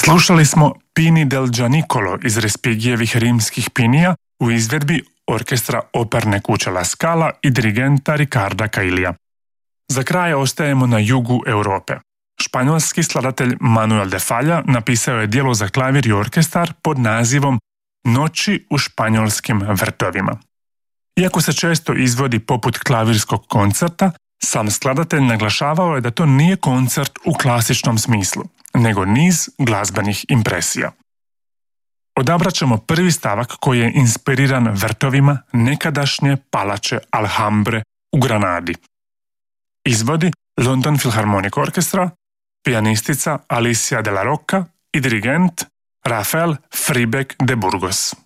Slušali smo Pini del Gianicolo iz Respigijevih rimskih pinija u izvedbi orkestra operne kuće La Scala i dirigenta Ricarda Caillia. Za kraj ostajemo na jugu Europe. Španjolski skladatelj Manuel de Falla napisao je djelo za klavir i orkestar pod nazivom Noći u španjolskim vrtovima. Iako se često izvodi poput klavirskog koncerta, sam skladatelj naglašavao je da to nije koncert u klasičnom smislu, nego niz glazbenih impresija. Odabrat ćemo prvi stavak koji je inspiriran vrtovima nekadašnje palače Alhambre u Granadi. Izvodi London Philharmonic Orchestra, pijanistica Alicia de la Rocca i dirigent Rafael Fribec de Burgos.